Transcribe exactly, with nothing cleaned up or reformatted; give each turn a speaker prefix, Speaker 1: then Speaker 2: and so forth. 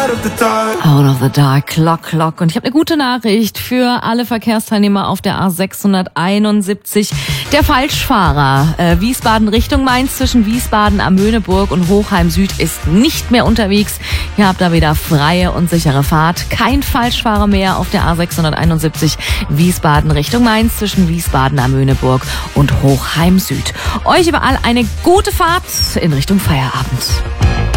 Speaker 1: Out of the Dark, Clock, Clock. Und ich habe eine gute Nachricht für alle Verkehrsteilnehmer auf der A sechshunderteinundsiebzig. Der Falschfahrer äh, Wiesbaden Richtung Mainz zwischen Wiesbaden am Möhneburg und Hochheim Süd ist nicht mehr unterwegs. Ihr habt da wieder freie und sichere Fahrt. Kein Falschfahrer mehr auf der A sechshunderteinundsiebzig Wiesbaden Richtung Mainz zwischen Wiesbaden am Möhneburg und Hochheim Süd. Euch überall eine gute Fahrt in Richtung Feierabend.